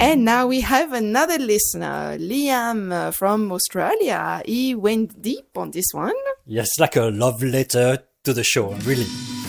And now we have another listener, Liam from Australia. He went deep on this one. Yes, like a love letter to the show, really.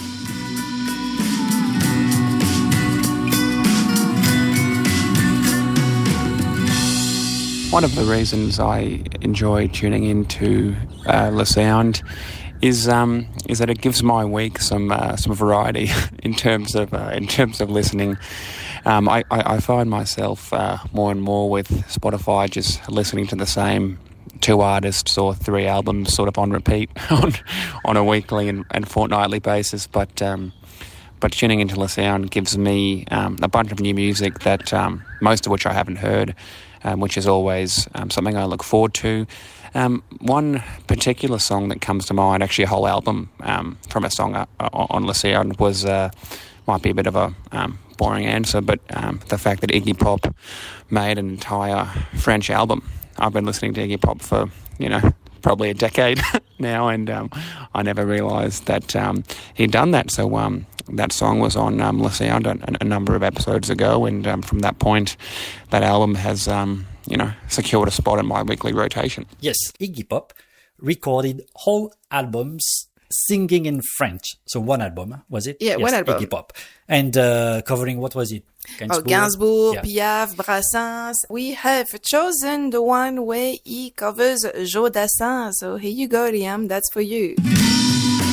One of the reasons I enjoy tuning into Le Sound is that it gives my week some variety in terms of listening. I find myself more and more with Spotify just listening to the same 2 artists or 3 albums sort of on repeat on a weekly and fortnightly basis, but tuning into Le Sound gives me a bunch of new music that most of which I haven't heard, which is always something I look forward to. One particular song that comes to mind, actually a whole album from a song on Le Sound, was might be a bit of a boring answer, but the fact that Iggy Pop made an entire French album. I've been listening to Iggy Pop for, probably a decade now, and I never realised that he'd done that. So that song was on Le Sound a number of episodes ago, and from that point, that album has, secured a spot in my weekly rotation. Yes, Iggy Pop recorded whole albums singing in French. So one album, was it? Yeah, yes, one album. Iggy Pop. And covering, what was it? Gainsbourg, yeah. Piaf, Brassens. We have chosen the one where he covers Joe Dassin. So here you go, Liam. That's for you.